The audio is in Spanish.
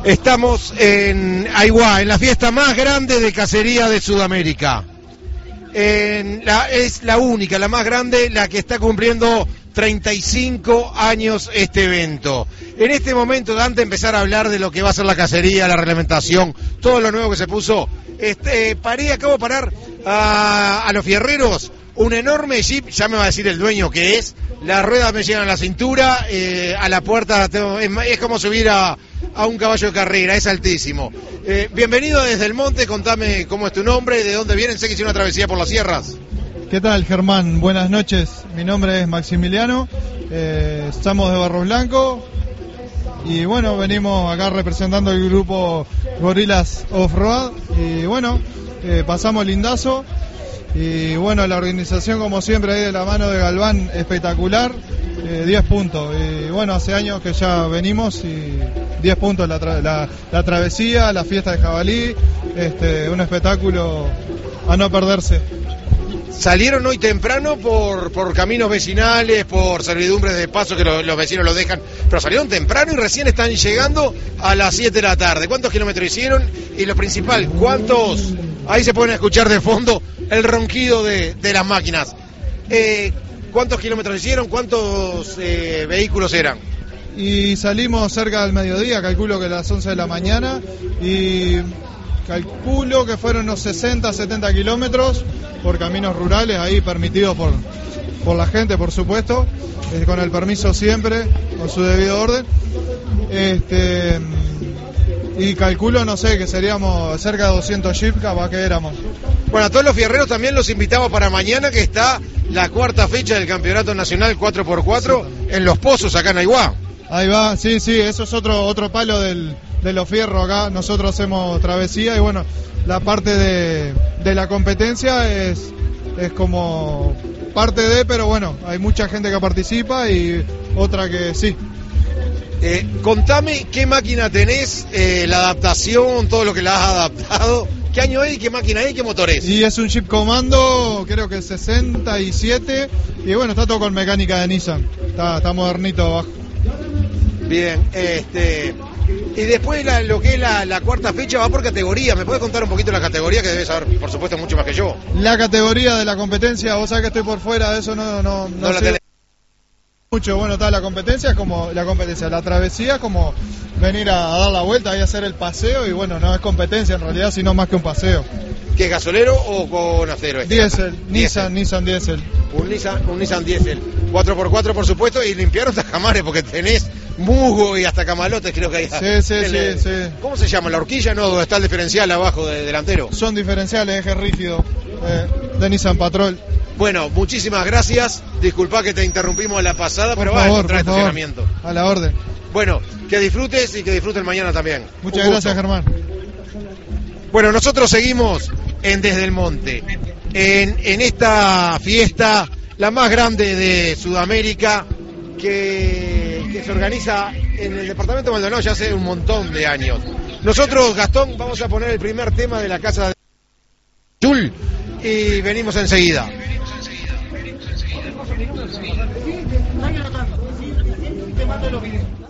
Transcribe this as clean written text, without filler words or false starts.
Estamos en Aiguá, en la fiesta más grande de cacería de Sudamérica. Es la única, la más grande, la que está cumpliendo 35 años este evento. En este momento, antes de empezar a hablar de lo que va a ser la cacería, la reglamentación, todo lo nuevo que se puso, acabo de parar a los fierreros, un enorme jeep, ya me va a decir el dueño que es, las ruedas me llegan a la cintura, a la puerta, es como subir a un caballo de carrera, es altísimo. Bienvenido desde el monte, contame cómo es tu nombre, de dónde vienen, sé que hicieron una travesía por las sierras. ¿Qué tal, Germán? Buenas noches, mi nombre es Maximiliano, estamos de Barros Blanco y bueno, venimos acá representando el grupo Gorilas Off-Road y bueno, pasamos lindazo. Y bueno, la organización como siempre ahí de la mano de Galván, espectacular, 10 puntos. Y bueno, hace años que ya venimos y 10 puntos la travesía, la fiesta de jabalí, un espectáculo a no perderse. Salieron hoy temprano por caminos vecinales, por servidumbres de paso que los vecinos los dejan, pero salieron temprano y recién están llegando a las 7 de la tarde. ¿Cuántos kilómetros hicieron? Y lo principal, ¿cuántos? Ahí se pueden escuchar de fondo el ronquido de las máquinas. ¿Cuántos kilómetros hicieron? ¿Cuántos vehículos eran? Y salimos cerca del mediodía, calculo que a las 11 de la mañana, y calculo que fueron unos 60, 70 kilómetros por caminos rurales, ahí permitidos por la gente, por supuesto, con el permiso siempre, con su debido orden. Y calculo, no sé, que seríamos cerca de 200 jeeps, capaz que éramos. Bueno, a todos los fierreros también los invitamos para mañana, que está la cuarta fecha del Campeonato Nacional 4x4 en Los Pozos, acá en Aiguá. Ahí va, sí, eso es otro palo de los fierros acá. Nosotros hacemos travesía y bueno, la parte de la competencia es como parte de, pero bueno, hay mucha gente que participa y otra que sí. Contame qué máquina tenés, la adaptación, todo lo que la has adaptado. ¿Qué año es? ¿Qué máquina es? ¿Qué motor es? Y es un Jeep Comando, creo que 67. Y bueno, está todo con mecánica de Nissan. Está modernito abajo. Bien, y después lo que es la cuarta fecha va por categoría. ¿Me puedes contar un poquito la categoría, que debes saber, por supuesto, mucho más que yo? La categoría de la competencia, vos sabés que estoy por fuera de eso, no la tenés mucho. Bueno, está la competencia, la travesía, como venir a dar la vuelta y hacer el paseo, y bueno, no es competencia en realidad, sino más que un paseo. ¿Qué, gasolero o con acero? Diésel, Nissan Diésel. Un Nissan Diésel, 4x4 por supuesto, y limpiaron tajamares porque tenés musgo y hasta camalotes, creo que hay. Sí. ¿Cómo se llama? ¿La horquilla? No, donde está el diferencial abajo delantero. Son diferenciales, eje rígido, de Nissan Patrol. Bueno, muchísimas gracias. Disculpa que te interrumpimos la pasada, pero va a encontrar estacionamiento. A la orden. Bueno, que disfrutes y que disfruten mañana también. Muchas gracias, Germán. Bueno, nosotros seguimos Desde el Monte, en esta fiesta, la más grande de Sudamérica, que se organiza en el departamento de Maldonado ya hace un montón de años. Nosotros, Gastón, vamos a poner el primer tema de la casa de Chul y venimos enseguida. Te mando los videos.